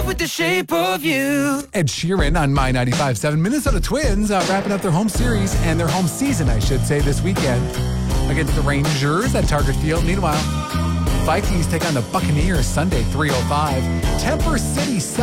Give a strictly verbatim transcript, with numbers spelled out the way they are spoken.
with the shape of you. Ed Sheeran on My ninety-five point seven. Minnesota Twins uh, wrapping up their home series and their home season, I should say, this weekend against the Rangers at Target Field. Meanwhile, Vikings take on the Buccaneers Sunday, three oh five. Temper City